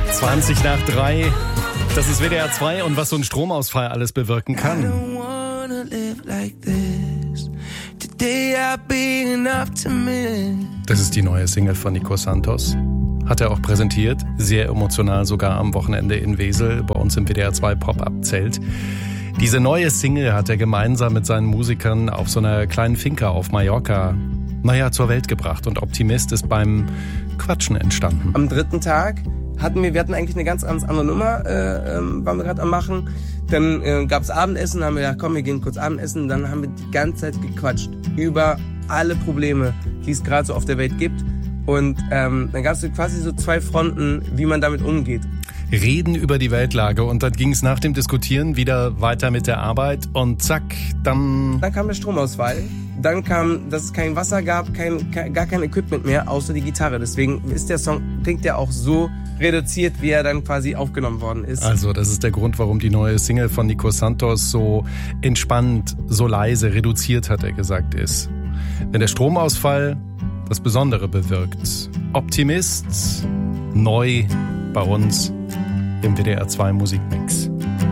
3:20. Das ist WDR 2 und was so ein Stromausfall alles bewirken kann. Das ist die neue Single von Nico Santos. Hat er auch präsentiert, sehr emotional sogar am Wochenende in Wesel, bei uns im WDR 2 Pop-Up-Zelt. Diese neue Single hat er gemeinsam mit seinen Musikern auf so einer kleinen Finca auf Mallorca, zur Welt gebracht. Und Optimist ist beim Quatschen entstanden. Am dritten Tag hatten wir eigentlich eine ganz andere Nummer, waren wir gerade am machen. Dann gab's Abendessen, haben wir gedacht, komm, wir gehen kurz Abendessen. Dann haben wir die ganze Zeit gequatscht über alle Probleme, die es gerade so auf der Welt gibt. Und dann gab's quasi so zwei Fronten, wie man damit umgeht. Reden über die Weltlage und dann ging es nach dem Diskutieren wieder weiter mit der Arbeit und zack, dann kam der Stromausfall. Dann kam, dass es kein Wasser gab, gar kein Equipment mehr, außer die Gitarre. Deswegen ist der Song, klingt der auch so reduziert, wie er dann quasi aufgenommen worden ist. Also das ist der Grund, warum die neue Single von Nico Santos so entspannt, so leise, reduziert, hat er gesagt, ist. Wenn der Stromausfall das Besondere bewirkt. Optimist, neu bei uns im WDR 2 Musikmix.